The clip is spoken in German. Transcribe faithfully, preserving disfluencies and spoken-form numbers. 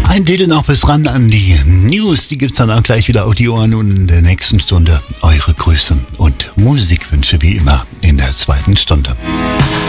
Ein Titel noch bis ran an die News. Die gibt's dann auch gleich wieder auf die Ohren. Und in der nächsten Stunde eure Grüße und Musikwünsche wie immer in der zweiten Stunde.